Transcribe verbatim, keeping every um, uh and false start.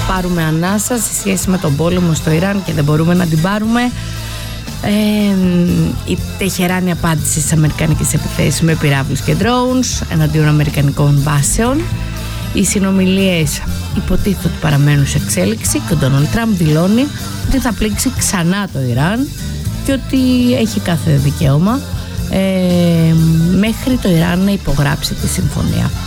πάρουμε ανάσα σε σχέση με τον πόλεμο στο Ιράν και δεν μπορούμε να την πάρουμε. Ε, η Τεχεράνη απάντησε στις αμερικανικές επιθέσεις με πυράβλους και drones εναντίον αμερικανικών βάσεων. Οι συνομιλίες υποτίθεται ότι παραμένουν σε εξέλιξη και ο Ντόναλντ Τραμπ δηλώνει ότι θα πλήξει ξανά το Ιράν και ότι έχει κάθε δικαίωμα ε, μέχρι το Ιράν να υπογράψει τη συμφωνία.